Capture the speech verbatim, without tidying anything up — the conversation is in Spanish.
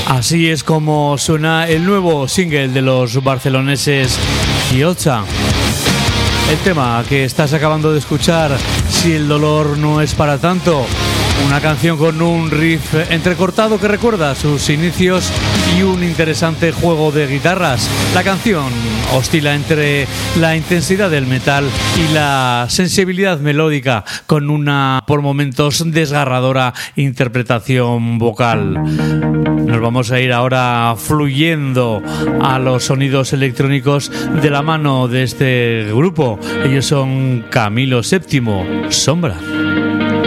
Así es como suena el nuevo single de los barceloneses Iotza. El tema que estás acabando de escuchar, Si el dolor no es para tanto, una canción con un riff entrecortado que recuerda sus inicios y un interesante juego de guitarras. La canción oscila entre la intensidad del metal y la sensibilidad melódica, con una por momentos desgarradora interpretación vocal. Nos vamos a ir ahora fluyendo a los sonidos electrónicos de la mano de este grupo. Ellos son Camilo séptimo, Sombra.